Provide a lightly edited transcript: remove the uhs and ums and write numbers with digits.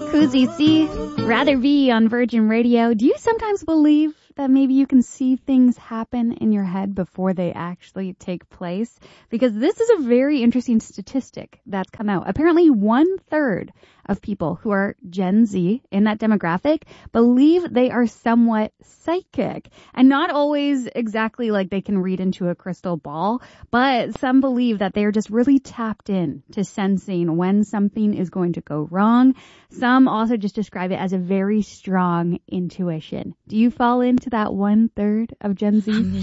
Koozie C, Rather Be on Virgin Radio. Do you sometimes believe that maybe you can see things happen in your head before they actually take place? Because this is a very interesting statistic that's come out. Apparently 1/3 of people who are Gen Z in that demographic believe they are somewhat psychic. And not always exactly like they can read into a crystal ball, but some believe that they are just really tapped in to sensing when something is going to go wrong. Some also just describe it as a very strong intuition. Do you fall into that 1/3 of Gen Z?